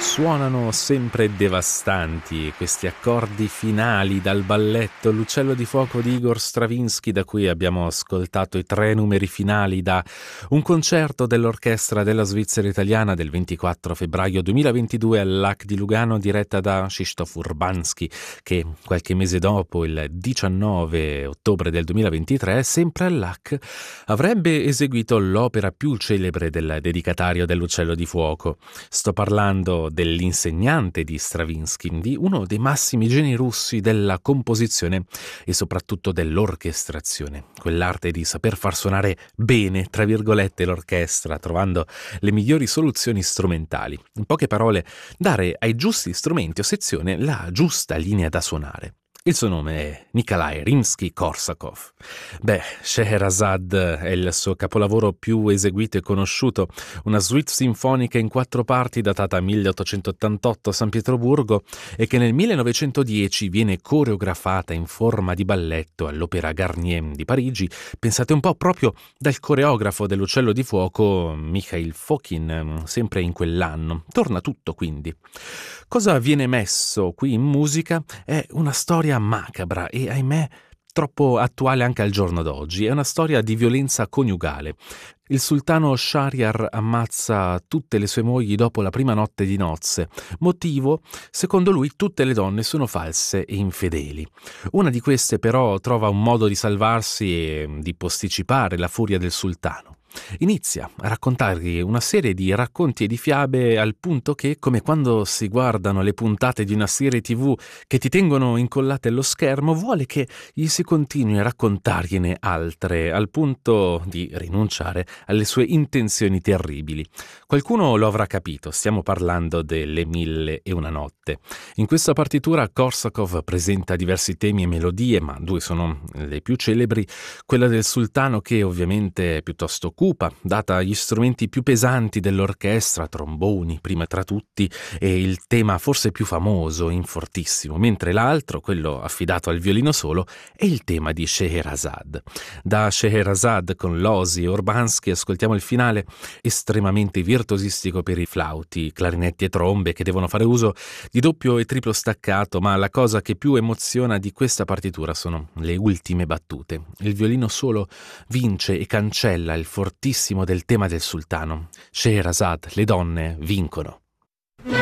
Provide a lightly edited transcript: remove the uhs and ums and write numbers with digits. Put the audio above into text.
Suonano sempre devastanti questi accordi finali dal balletto L'uccello di fuoco di Igor Stravinsky, da cui abbiamo ascoltato i 3 numeri finali da un concerto dell'Orchestra della Svizzera Italiana del 24 febbraio 2022 al LAC di Lugano, diretta da Krzysztof Urbanski, che qualche mese dopo, il 19 ottobre del 2023, sempre al LAC, avrebbe eseguito l'opera più celebre del dedicatario dell'Uccello di fuoco. Sto parlando dell'insegnante di Stravinsky, di uno dei massimi geni russi della composizione e soprattutto dell'orchestrazione, quell'arte di saper far suonare bene, tra virgolette, l'orchestra, trovando le migliori soluzioni strumentali. In poche parole, dare ai giusti strumenti o sezione la giusta linea da suonare. Il suo nome è Nikolai Rimsky-Korsakov. Scheherazade è il suo capolavoro più eseguito e conosciuto, una suite sinfonica in 4 parti datata 1888 a San Pietroburgo e che nel 1910 viene coreografata in forma di balletto all'Opéra Garnier di Parigi, pensate un po' proprio dal coreografo dell'Uccello di fuoco Mikhail Fokin, sempre in quell'anno. Torna tutto quindi. Cosa viene messo qui in musica è una storia macabra e, ahimè, troppo attuale anche al giorno d'oggi. È una storia di violenza coniugale. Il sultano Shahryar ammazza tutte le sue mogli dopo la prima notte di nozze. Motivo? Secondo lui tutte le donne sono false e infedeli. Una di queste però trova un modo di salvarsi e di posticipare la furia del sultano. Inizia a raccontargli una serie di racconti e di fiabe al punto che, come quando si guardano le puntate di una serie TV che ti tengono incollate allo schermo, vuole che gli si continui a raccontargliene altre, al punto di rinunciare alle sue intenzioni terribili. Qualcuno lo avrà capito, stiamo parlando delle 1001 notte. In questa partitura Korsakov presenta diversi temi e melodie, ma 2 sono le più celebri, quella del sultano che ovviamente è piuttosto cupa, data gli strumenti più pesanti dell'orchestra, tromboni prima tra tutti, e il tema forse più famoso in fortissimo, mentre l'altro, quello affidato al violino solo, è il tema di Scheherazade. Da Scheherazade con Losy e Urbanski ascoltiamo il finale estremamente virtuosistico per i flauti, clarinetti e trombe che devono fare uso di doppio e triplo staccato, ma la cosa che più emoziona di questa partitura sono le ultime battute. Il violino solo vince e cancella il fortissimo del tema del sultano. Scheherazade, le donne vincono.